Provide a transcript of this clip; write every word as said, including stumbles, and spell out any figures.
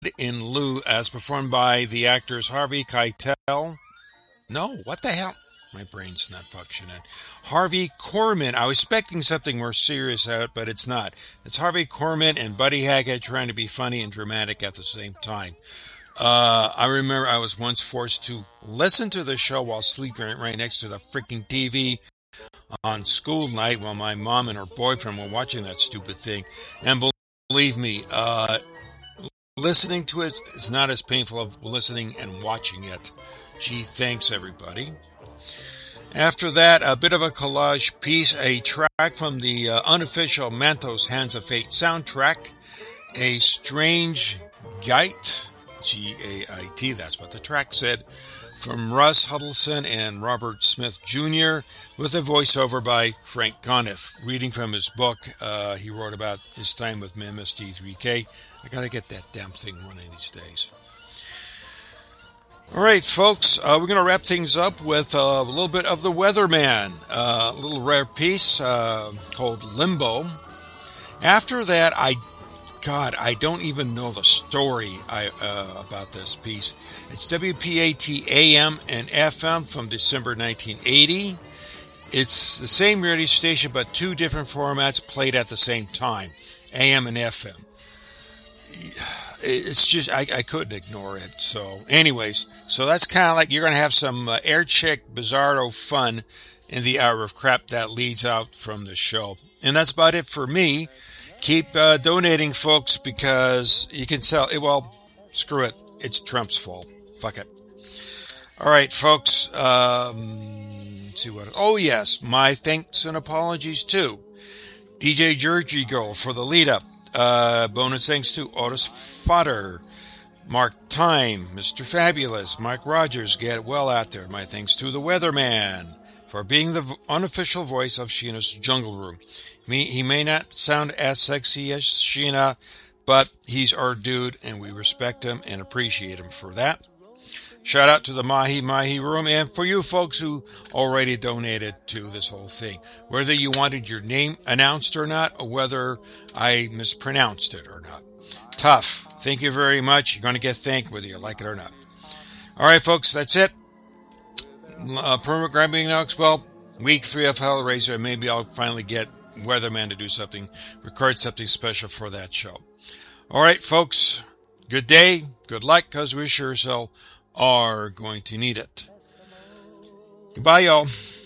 in lieu as performed by the actors Harvey Keitel. No, what the hell? My brain's not functioning. Harvey Korman. I was expecting something more serious out, but it's not. It's Harvey Korman and Buddy Hackett trying to be funny and dramatic at the same time. Uh, I remember I was once forced to listen to the show while sleeping right next to the freaking T V on school night while my mom and her boyfriend were watching that stupid thing. And believe me, uh, listening to it is not as painful as listening and watching it. Gee, thanks everybody. After that, a bit of a collage piece, a track from the uh, unofficial Mantos Hands of Fate soundtrack, A Strange Gait, G A I T, that's what the track said, from Russ Huddleston and Robert Smith Junior, with a voiceover by Frank Conniff, reading from his book uh, he wrote about his time with M S T three K. I gotta get that damn thing one of these days. All right, folks, uh, we're going to wrap things up with uh, a little bit of The Weatherman, uh, a little rare piece uh, called Limbo. After that, I, God, I don't even know the story I, uh, about this piece. It's W P A T A M and F M from December nineteen eighty. It's the same radio station, but two different formats played at the same time, A M and F M. It's just, I, I couldn't ignore it. So, anyways, so that's kind of like you're going to have some uh, air check bizarro fun in the hour of crap that leads out from the show. And that's about it for me. Keep uh, donating, folks, because you can tell, well, screw it. It's Trump's fault. Fuck it. All right, folks. Um, let's see what, oh, yes, my thanks and apologies too. D J Georgie Girl for the lead up. Uh, bonus thanks to Otis Fodder, Mark Time, Mister Fabulous, Mike Rogers, get it well out there. My thanks to the Weatherman for being the unofficial voice of Sheena's Jungle Room. He, he may not sound as sexy as Sheena, but he's our dude, and we respect him and appreciate him for that. Shout out to the Mahi Mahi Room, and for you folks who already donated to this whole thing. Whether you wanted your name announced or not, or whether I mispronounced it or not. Tough. Thank you very much. You're going to get thanked whether you like it or not. All right, folks, that's it. Uh, Permit grabbing next. Well, week three of Hellraiser, and maybe I'll finally get Weatherman to do something, record something special for that show. All right, folks, good day, good luck, because we sure so are going to need it. Goodbye, y'all.